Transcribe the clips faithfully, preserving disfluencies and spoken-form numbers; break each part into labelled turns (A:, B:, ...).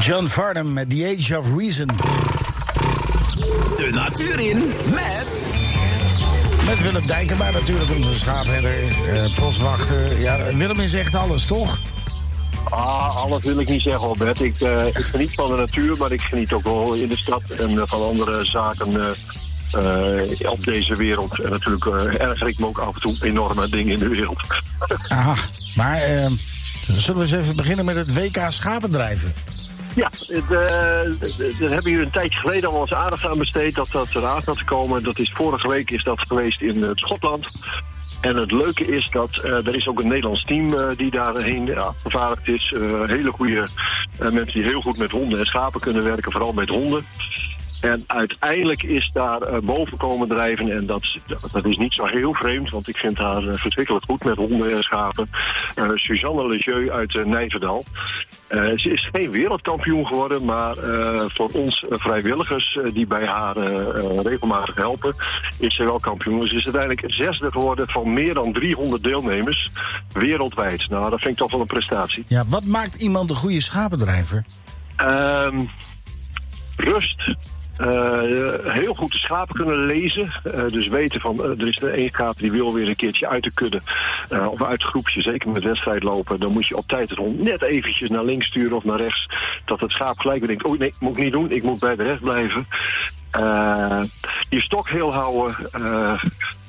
A: John Farnham met The Age of Reason.
B: De natuur in met...
A: Met Willem Dijkema natuurlijk, onze schaapherder, uh, postwachter. Ja, Willem is echt alles, toch?
C: Ah, alles wil ik niet zeggen, Albert. Ik, uh, ik geniet van de natuur, maar ik geniet ook wel in de stad en uh, van andere zaken uh, uh, op deze wereld. En natuurlijk uh, erger ik me ook af en toe enorme dingen in de wereld.
A: Aha, maar uh, zullen we eens even beginnen met het W K schapendrijven?
C: Ja, het, uh, daar hebben jullie een tijdje geleden al eens aandacht aan besteed dat dat eraan had te komen. Dat is, vorige week is dat geweest in uh, Schotland. En het leuke is dat uh, er is ook een Nederlands team uh, die daarheen uh, vervaardigd is. Uh, hele goede uh, mensen die heel goed met honden en schapen kunnen werken, vooral met honden. En uiteindelijk is daar uh, boven komen drijven. En dat, dat is niet zo heel vreemd, want ik vind haar uh, verschrikkelijk goed met honden en schapen. Uh, Suzanne Lejeune uit uh, Nijverdal. Uh, ze is geen wereldkampioen geworden, maar uh, voor ons uh, vrijwilligers uh, die bij haar uh, uh, regelmatig helpen, is ze wel kampioen. Ze is uiteindelijk zesde geworden van meer dan driehonderd deelnemers wereldwijd. Nou, dat vind ik toch wel een prestatie.
A: Ja, wat maakt iemand een goede schapendrijver?
C: Uh, rust. Uh, heel goed de schapen kunnen lezen. Uh, dus weten van, uh, er is er één schaap die wil weer een keertje uit de kudde. Uh, of uit het groepje, zeker met wedstrijd lopen. Dan moet je op tijd het hond net eventjes naar links sturen of naar rechts. Dat het schaap gelijk weer denkt, oh nee, moet ik niet doen. Ik moet bij de rest blijven. Uh, je stok heel houden. Uh,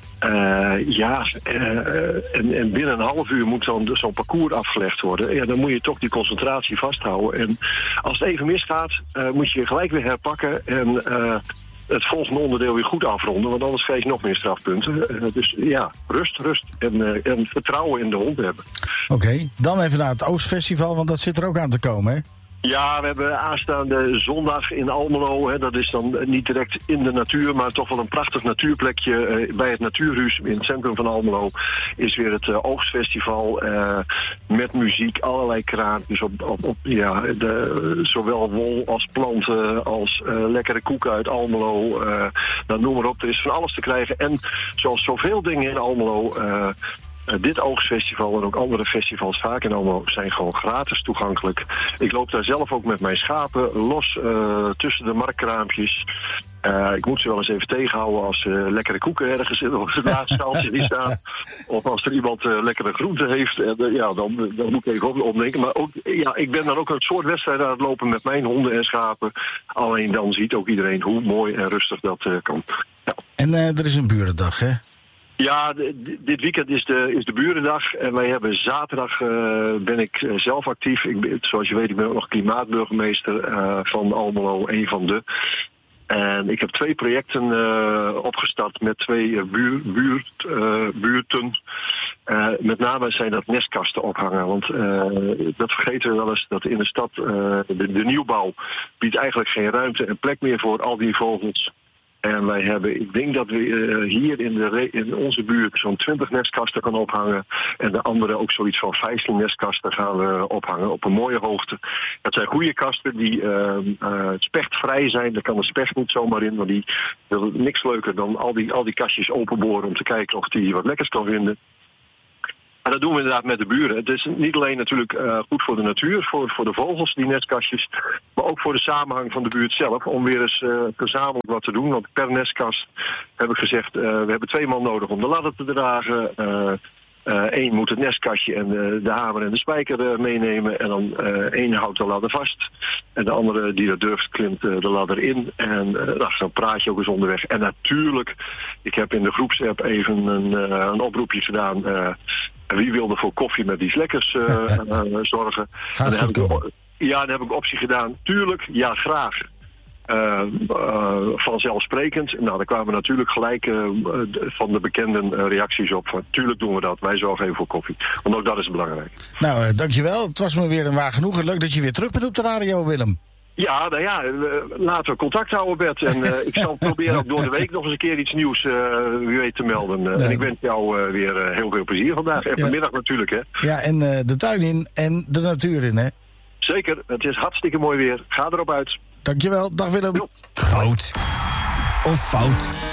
C: Uh, ja, uh, en, en binnen een half uur moet dan zo'n parcours afgelegd worden. Ja, dan moet je toch die concentratie vasthouden. En als het even misgaat, uh, moet je gelijk weer herpakken en uh, het volgende onderdeel weer goed afronden. Want anders krijg je nog meer strafpunten. Uh, dus ja, rust, rust en, uh, en vertrouwen in de hond hebben.
A: Oké, okay, dan even naar het Oogstfestival, want dat zit er ook aan te komen, hè?
C: Ja, we hebben aanstaande zondag in Almelo. Hè, dat is dan niet direct in de natuur, maar toch wel een prachtig natuurplekje. Uh, bij het Natuurhuis in het centrum van Almelo is weer het uh, Oogstfestival. Uh, met muziek, allerlei kraampjes. Op, op, op, ja, de, zowel wol als planten, als uh, lekkere koeken uit Almelo. Uh, nou, noem maar op, er is van alles te krijgen. En zoals zoveel dingen in Almelo... Uh, Uh, dit Oogstfestival en ook andere festivals vaak in Almelo zijn gewoon gratis toegankelijk. Ik loop daar zelf ook met mijn schapen los uh, tussen de marktkraampjes. Uh, ik moet ze wel eens even tegenhouden als ze uh, lekkere koeken ergens in het laadstaaltje die staan. Of als er iemand uh, lekkere groenten heeft. En, uh, ja, dan, dan moet ik even op, opdenken. Maar ook, ja, ik ben dan ook een soort wedstrijd aan het lopen met mijn honden en schapen. Alleen dan ziet ook iedereen hoe mooi en rustig dat uh, kan. Ja.
A: En uh, er is een burendag, hè?
C: Ja, d- dit weekend is de, is de burendag en wij hebben zaterdag uh, ben ik uh, zelf actief. Ik ben, zoals je weet, ik ben ook nog klimaatburgemeester uh, van Almelo, een van de. En ik heb twee projecten uh, opgestart met twee uh, buur, buurt, uh, buurten. Uh, met name zijn dat nestkasten ophangen. Want uh, dat vergeten we wel eens, dat in de stad uh, de, de nieuwbouw biedt eigenlijk geen ruimte en plek meer voor al die vogels. En wij hebben, ik denk dat we uh, hier in, de re- in onze buurt zo'n twintig nestkasten gaan ophangen. En de andere ook zoiets van vijftien nestkasten gaan we ophangen op een mooie hoogte. Dat zijn goede kasten die uh, uh, spechtvrij zijn. Daar kan de specht niet zomaar in, want die wil niks leuker dan al die, al die kastjes openboren om te kijken of die wat lekkers kan vinden. En dat doen we inderdaad met de buren. Het is niet alleen natuurlijk uh, goed voor de natuur, voor, voor de vogels, die nestkastjes, maar ook voor de samenhang van de buurt zelf, om weer eens uh, gezamenlijk wat te doen. Want per nestkast heb ik gezegd, uh, we hebben twee man nodig om de ladder te dragen. Uh, Eén uh, moet het nestkastje en uh, de hamer en de spijker uh, meenemen. En dan uh, één houdt de ladder vast. En de andere die dat durft klimt uh, de ladder in. En uh, dan praat je ook eens onderweg. En natuurlijk, ik heb in de groepsapp even een, uh, een oproepje gedaan. Uh, wie wilde voor koffie met iets lekkers uh, uh, zorgen?
A: Gaat
C: en
A: goed
C: heb
A: komen.
C: ik, ja, dan heb ik optie gedaan. Tuurlijk, ja graag. Uh, uh, vanzelfsprekend. Nou, daar kwamen natuurlijk gelijk uh, van de bekende uh, reacties op. Van, tuurlijk doen we dat. Wij zorgen even voor koffie. Want ook dat is belangrijk.
A: Nou, uh, dankjewel. Het was me weer een waar genoegen. Leuk dat je weer terug bent op de radio, Willem.
C: Ja, nou ja, laten we contact houden, Bert. En uh, ik zal proberen ook door de week nog eens een keer iets nieuws uh, wie weet te melden. Uh, nee. En ik wens jou uh, weer uh, heel veel plezier vandaag. En ja. Vanmiddag natuurlijk, hè.
A: Ja, en uh, de tuin in en de natuur in, hè.
C: Zeker, het is hartstikke mooi weer. Ga erop uit.
A: Dankjewel, dag Willem.
B: Groot of fout?